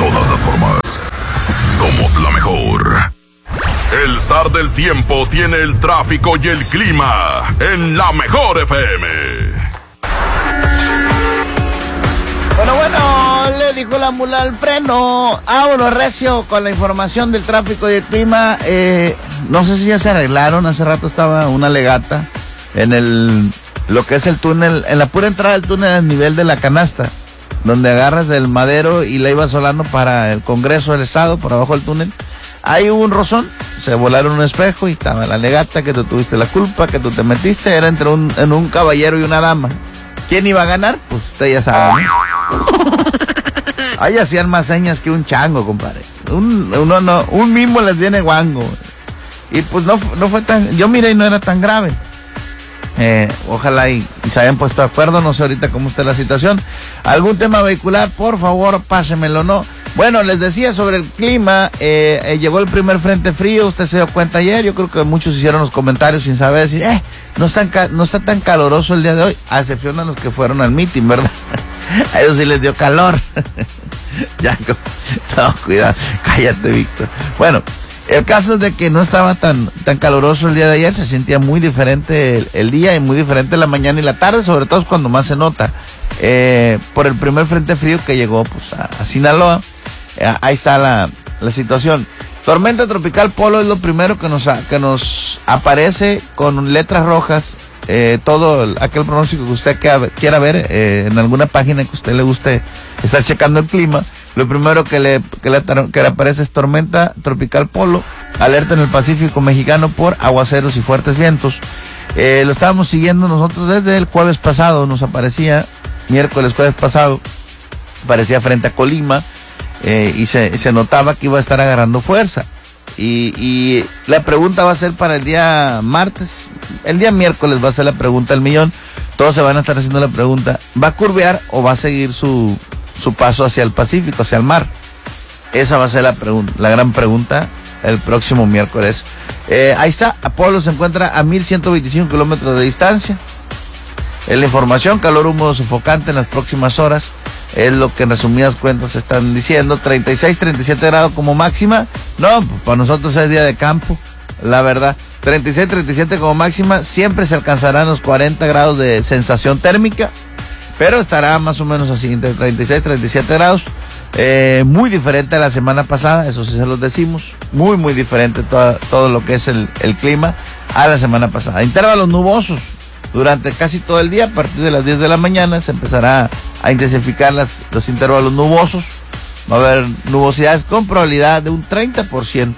todas las formas. Somos la mejor. El zar del tiempo tiene el tráfico y el clima en la mejor FM. Bueno, le dijo la mula al freno. Vámonos recio con la información del tráfico y el clima. No sé si ya se arreglaron. Hace rato estaba una legata en lo que es el túnel, en la pura entrada del túnel al nivel de la canasta, donde agarras del Madero y la ibas Solano para el Congreso del Estado, por abajo del túnel. Ahí hubo un rozón, se volaron un espejo y estaba la legata, que tú tuviste la culpa, que tú te metiste, era entre un caballero y una dama. ¿Quién iba a ganar? Pues usted ya sabe, ¿no? Ahí hacían más señas que un chango, compadre. Un mismo les viene guango. Y pues no fue tan, yo miré y no era tan grave. Ojalá y se hayan puesto de acuerdo, no sé ahorita cómo está la situación. ¿Algún tema vehicular? Por favor, pásemelo, ¿no? Bueno, les decía sobre el clima, llegó el primer frente frío, usted se dio cuenta ayer, yo creo que muchos hicieron los comentarios sin saber si, no está tan caloroso el día de hoy, a excepción de los que fueron al meeting, ¿verdad? A ellos sí les dio calor. Ya, no, cuidado, cállate, Víctor. Bueno, el caso es de que no estaba tan caluroso el día de ayer, se sentía muy diferente el día y muy diferente la mañana y la tarde, sobre todo es cuando más se nota. Por el primer frente frío que llegó pues a Sinaloa. Ahí está la situación. Tormenta tropical Polo es lo primero que nos aparece con letras rojas. Todo aquel pronóstico que usted quiera ver en alguna página que a usted le guste estar checando el clima. Lo primero que le aparece es tormenta tropical Polo, alerta en el Pacífico mexicano por aguaceros y fuertes vientos. Lo estábamos siguiendo nosotros desde el jueves pasado, nos aparecía jueves pasado, aparecía frente a Colima. Y se notaba que iba a estar agarrando fuerza. Y la pregunta va a ser para el día martes. El día miércoles va a ser la pregunta del millón. Todos se van a estar haciendo la pregunta: ¿va a curvear o va a seguir su paso hacia el Pacífico, hacia el mar? Esa va a ser la gran pregunta el próximo miércoles. Ahí está, Apolo se encuentra a 1125 kilómetros de distancia. Es la información, calor húmedo sofocante en las próximas horas. Es lo que en resumidas cuentas están diciendo. 36, 37 grados como máxima. No, pues para nosotros es día de campo, la verdad. 36, 37 como máxima. Siempre se alcanzarán los 40 grados de sensación térmica, pero estará más o menos así, entre 36, 37 grados. Muy diferente a la semana pasada, eso sí se los decimos. Muy, muy diferente todo lo que es el clima a la semana pasada. Intervalos nubosos durante casi todo el día. A partir de las 10 de la mañana se empezará a intensificar los intervalos nubosos. Va a haber nubosidades con probabilidad de un 30%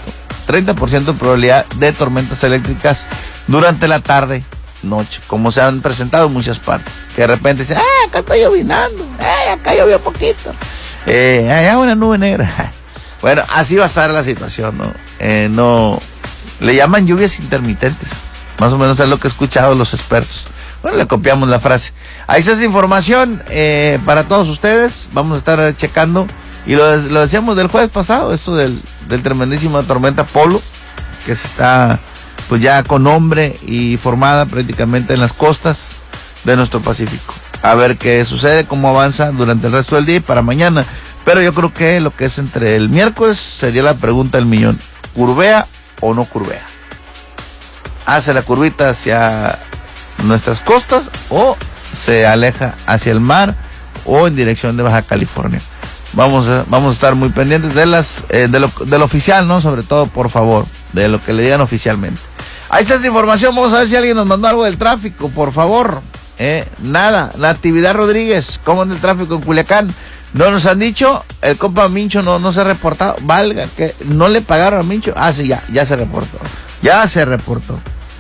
de probabilidad de tormentas eléctricas durante la tarde, noche, como se han presentado en muchas partes. Que de repente dicen, acá está llovinando, acá llovió poquito, allá una nube negra. Bueno, así va a estar la situación, ¿no? No, le llaman lluvias intermitentes. Más o menos es lo que he escuchado los expertos. Bueno, le copiamos la frase. Ahí está esa información para todos ustedes. Vamos a estar checando. Y lo decíamos del jueves pasado, esto del tremendísima tormenta Polo, que se está pues ya con nombre y formada prácticamente en las costas de nuestro Pacífico. A ver qué sucede, cómo avanza durante el resto del día y para mañana. Pero yo creo que lo que es entre el miércoles sería la pregunta del millón: ¿curvea o no curvea? ¿Hace la curvita hacia nuestras costas o se aleja hacia el mar o en dirección de Baja California? Vamos a estar muy pendientes de lo oficial, ¿no? Sobre todo, por favor, de lo que le digan oficialmente. Ahí está esta información. Vamos a ver si alguien nos mandó algo del tráfico, por favor. Nada. Natividad Rodríguez, ¿cómo anda el tráfico en Culiacán? No nos han dicho. El compa Mincho no se ha reportado. Valga, que no le pagaron a Mincho. Sí, ya se reportó. Ya se reportó.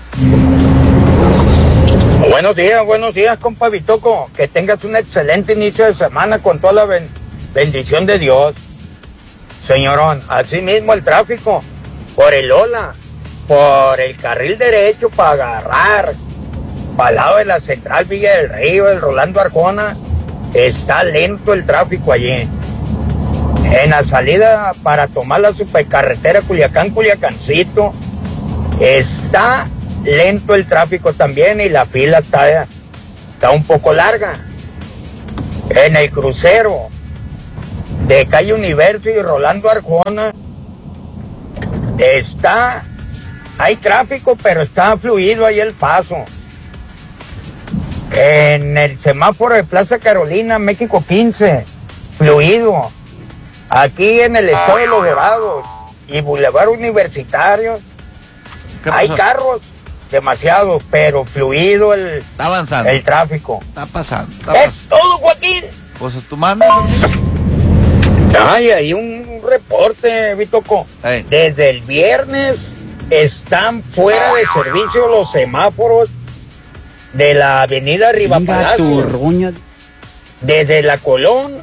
Buenos días, compa Bitoco. Que tengas un excelente inicio de semana con toda la bendición de Dios. Señorón, así mismo el tráfico, por el Ola, por el carril derecho para agarrar, para el lado de la central Villa del Río, el Rolando Arjona, está lento el tráfico allí. En la salida para tomar la supercarretera Culiacán-Culiacancito, está lento el tráfico también y la fila está un poco larga. En el crucero de calle Universo y Rolando Arjona, hay tráfico, pero está fluido ahí el paso. En el semáforo de Plaza Carolina, México 15, fluido. Aquí en el estado de Los Dorados y Boulevard Universitario, hay carros demasiados, pero fluido está avanzando el tráfico. Está pasando. Es todo, Joaquín. Pues tú mandas. Ay, hay un reporte, Vitoco. Hey. Desde el viernes están fuera de servicio los semáforos de la avenida Riva Palacio. Desde la Colón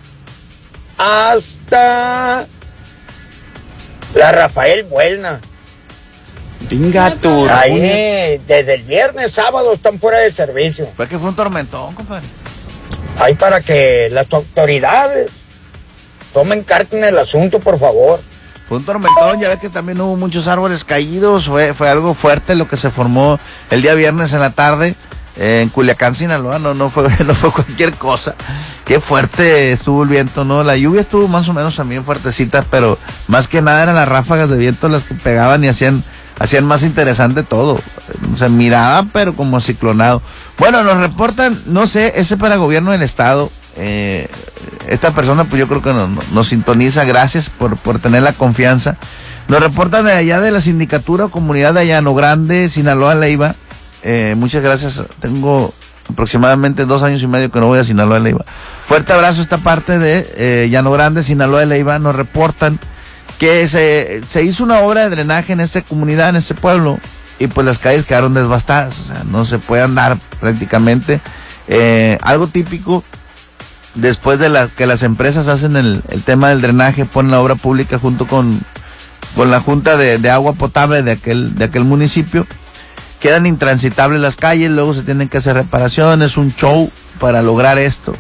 hasta la Rafael Buelna. Ahí, desde el viernes, sábado están fuera de servicio. Fue que fue un tormentón, compadre. Ahí para que las autoridades tomen carta en el asunto, por favor. Fue un tormentón, ya ves que también hubo muchos árboles caídos, fue algo fuerte lo que se formó el día viernes en la tarde en Culiacán, Sinaloa, no fue cualquier cosa. Qué fuerte estuvo el viento, ¿no? La lluvia estuvo más o menos también fuertecita, pero más que nada eran las ráfagas de viento las que pegaban y hacían más interesante todo. Se miraba, pero como ciclonado. Bueno, nos reportan, no sé, ese para el gobierno del estado. Esta persona, pues yo creo que nos sintoniza, gracias por tener la confianza. Nos reportan de allá de la sindicatura o comunidad de Llano Grande, Sinaloa, Leiva. Muchas gracias, tengo aproximadamente 2 años y medio que no voy a Sinaloa, Leiva. Fuerte abrazo a esta parte de Llano Grande, Sinaloa, Leiva. Nos reportan que se hizo una obra de drenaje en esta comunidad, en este pueblo, y pues las calles quedaron devastadas, o sea, no se puede andar prácticamente. Algo típico, después de que las empresas hacen el tema del drenaje, ponen la obra pública junto con la junta de agua potable de aquel municipio, quedan intransitables las calles, luego se tienen que hacer reparaciones, un show para lograr esto.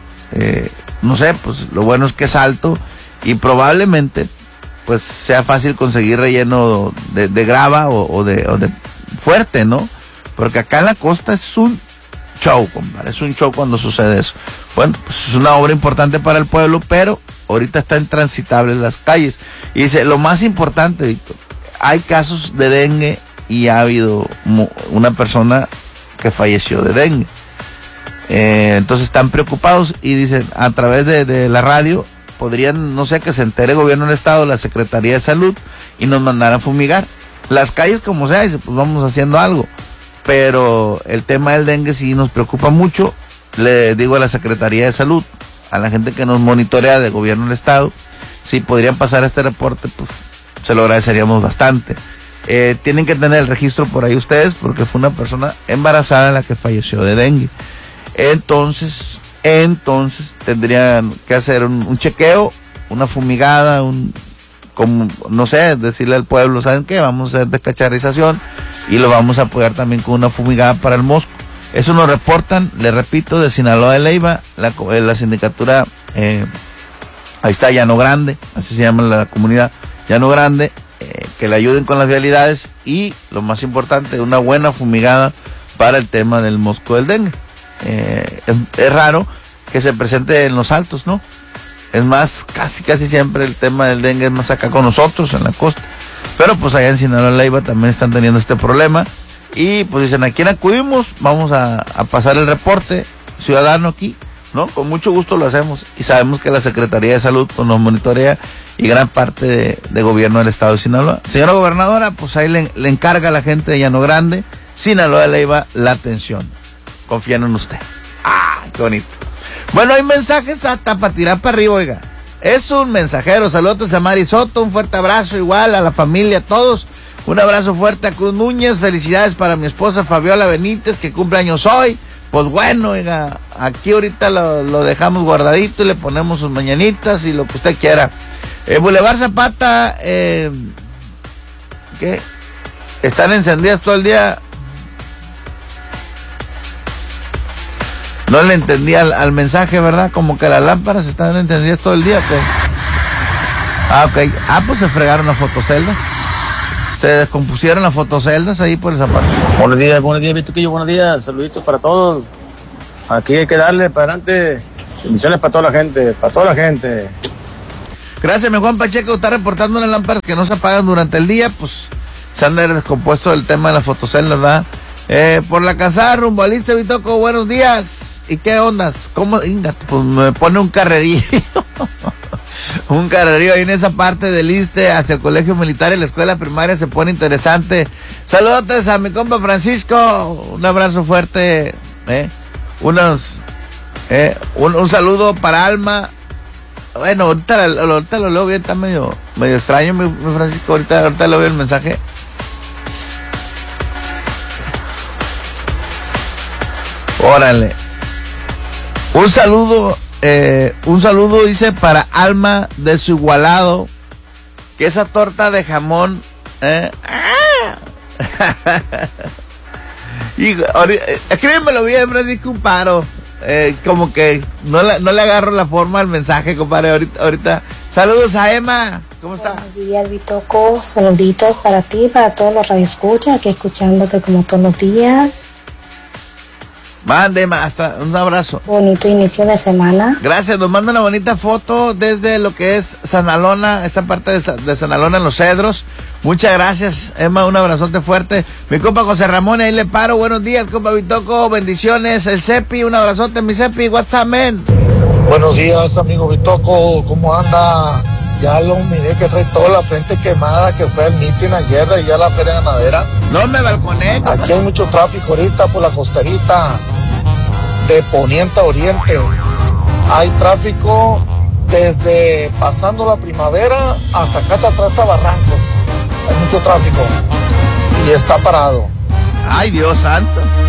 No sé, pues lo bueno es que es alto y probablemente pues sea fácil conseguir relleno de grava o de fuerte, ¿no? Porque acá en la costa es un show, compadre, es un show cuando sucede eso. Bueno, pues es una obra importante para el pueblo, pero ahorita está intransitables las calles. Y dice, lo más importante, Víctor, hay casos de dengue y ha habido una persona que falleció de dengue. Entonces están preocupados y dicen, a través de la radio, podrían, no sé, que se entere el gobierno del estado, la Secretaría de Salud, y nos mandaran a fumigar las calles como sea, y dice, pues vamos haciendo algo. Pero el tema del dengue sí nos preocupa mucho. Le digo a la Secretaría de Salud, a la gente que nos monitorea del gobierno del estado, si podrían pasar este reporte, pues se lo agradeceríamos bastante. Tienen que tener el registro por ahí ustedes, porque fue una persona embarazada la que falleció de dengue. Entonces tendrían que hacer un chequeo, una fumigada, como, no sé, decirle al pueblo, ¿saben qué? Vamos a hacer descacharización y lo vamos a apoyar también con una fumigada para el mosco. Eso nos reportan, le repito, de Sinaloa de Leiva, la sindicatura, ahí está Llano Grande, así se llama la comunidad, Llano Grande, que le ayuden con las vialidades y, lo más importante, una buena fumigada para el tema del mosco del dengue. Es raro que se presente en los altos, ¿no? Es más, casi siempre el tema del dengue es más acá con nosotros, en la costa. Pero pues allá en Sinaloa Leiva también están teniendo este problema. Y pues dicen, ¿a quién acudimos? Vamos a pasar el reporte ciudadano aquí, ¿no? Con mucho gusto lo hacemos. Y sabemos que la Secretaría de Salud pues, nos monitorea y gran parte de gobierno del estado de Sinaloa. Señora gobernadora, pues ahí le encarga a la gente de Llano Grande, Sinaloa Leiva, la atención. Confían en usted. ¡Ah, qué bonito! Bueno, hay mensajes hasta para tirar para arriba, oiga. Es un mensajero. Saludos a Mari Soto, un fuerte abrazo igual a la familia, a todos. Un abrazo fuerte a Cruz Núñez. Felicidades para mi esposa Fabiola Benítez, que cumple años hoy. Pues bueno, oiga, aquí ahorita lo dejamos guardadito y le ponemos sus mañanitas y lo que usted quiera. Boulevard Zapata, ¿qué? Están encendidas todo el día. No le entendí al mensaje, ¿verdad? Como que las lámparas están encendidas todo el día, pues. Ok. Pues se fregaron las fotoceldas. Se descompusieron las fotoceldas ahí por el Zapata. Buenos días, Vitoquillo, buenos días. Saluditos para todos. Aquí hay que darle para adelante. Bendiciones para toda la gente, Gracias, mi Juan Pacheco, está reportando unas lámparas que no se apagan durante el día, pues se han descompuesto el tema de las fotoceldas, ¿verdad? Por la casada rumbo al Iste, Bitoco, buenos días. ¿Y qué ondas? ¿Cómo? Pues me pone un carrerío. Un carrerío ahí en esa parte del Iste hacia el colegio militar y la escuela primaria se pone interesante. Saludos a mi compa Francisco, un abrazo fuerte, un saludo para Alma. Bueno, ahorita lo leo bien, está medio extraño mi Francisco, ahorita lo veo el mensaje. Órale. Un saludo dice para Alma de su Igualado, que esa torta de jamón, y escríbemelo bien, Francisco, un paro. Como que no le agarro la forma al mensaje, compadre, ahorita. Saludos a Emma, ¿cómo está? Buenos días, Bitoco, saluditos para ti, para todos los radioescuchas, aquí escuchándote como todos los días. Mande, hasta un abrazo. Bonito inicio de semana. Gracias, nos manda una bonita foto desde lo que es Sanalona, esta parte de Sanalona en Los Cedros. Muchas gracias, Emma, un abrazote fuerte. Mi compa José Ramón, ahí le paro. Buenos días, compa Bitoco, bendiciones. El Cepi, un abrazote, mi Cepi, what's up, man? Buenos días, amigo Bitoco, ¿cómo anda? Ya lo miré que trae toda la frente quemada, que fue el mitin ayer y ya la feria ganadera. No me balconé. Aquí hay mucho tráfico ahorita por la costerita, de poniente a oriente. Hay tráfico desde pasando la primavera hasta acá atrás hasta Barrancos. Hay mucho tráfico y está parado. Ay, Dios santo.